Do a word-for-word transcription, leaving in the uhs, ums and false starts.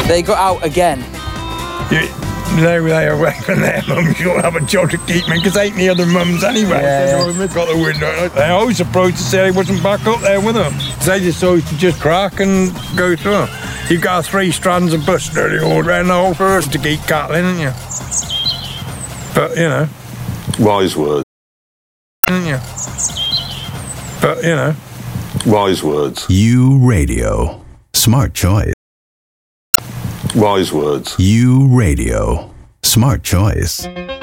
They got out again. You, they they away from their mums. You'll have a job to keep me because ain't the other mums anyway. Yeah. So they've got the window. They always approached to say I wasn't back up there with them. They just always to just crack and go through. You've got three strands of bush nearly all around the whole forest to keep cattling, haven't you? But you know, Wise words. haven't you? But you know, Wise words. U Radio. Smart choice. Wise words. U Radio. Smart choice.